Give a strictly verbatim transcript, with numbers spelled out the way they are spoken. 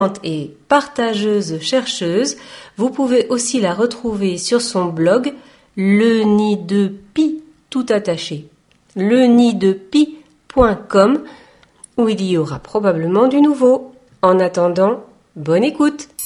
et partageuse chercheuse. Vous pouvez aussi la retrouver sur son blog le nid de pie tout attaché, le nid de pie point com, où il y aura probablement du nouveau. En attendant, bonne écoute.